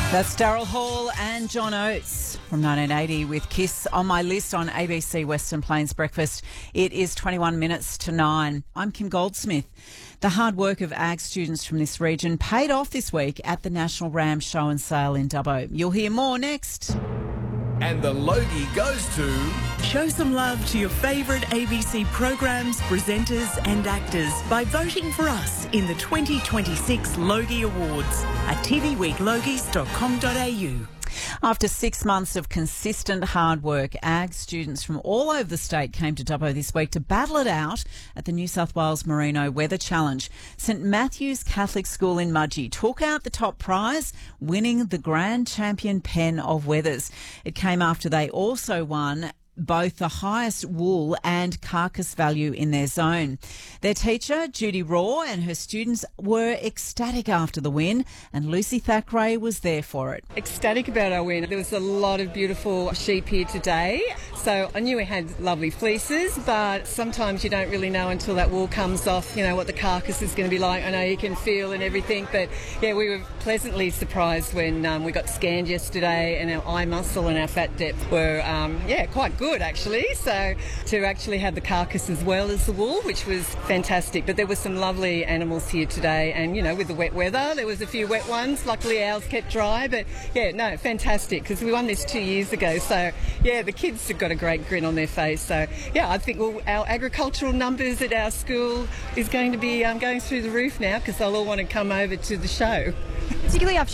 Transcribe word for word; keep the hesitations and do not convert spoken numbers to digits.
That's Daryl Hall and John Oates from nineteen eighty with Kiss on my list on A B C Western Plains Breakfast. It is twenty-one minutes to nine. I'm Kim Goldsmith. The hard work of ag students from this region paid off this week at the National Ram Show and Sale in Dubbo. You'll hear more next. And the Logie goes to... Show some love to your favourite A B C programs, presenters and actors by voting for us in the twenty twenty-six Logie Awards at t v week logies dot com dot a u. After six months of consistent hard work, ag students from all over the state came to Dubbo this week to battle it out at the New South Wales Merino Weather Challenge. St Matthew's Catholic School in Mudgee took out the top prize, winning the Grand Champion Pen of Weathers. It came after they also won both the highest wool and carcass value in their zone. Their teacher, Judy Raw, and her students were ecstatic after the win, and Lucy Thackeray was there for it. Ecstatic about our win. There was a lot of beautiful sheep here today, so I knew we had lovely fleeces, but sometimes you don't really know until that wool comes off, you know, what the carcass is going to be like. I know you can feel and everything, but yeah, we were pleasantly surprised when um, we got scanned yesterday, and our eye muscle and our fat depth were, um, yeah, quite good. Good actually, so to actually have the carcass as well as the wool, which was fantastic. But there were some lovely animals here today, and you know, with the wet weather there was a few wet ones. Luckily ours kept dry, but yeah, no, fantastic, because we won this two years ago, so yeah, the kids have got a great grin on their face. So yeah, I think well, our agricultural numbers at our school is going to be um, going through the roof now, because they'll all want to come over to the show. Particularly after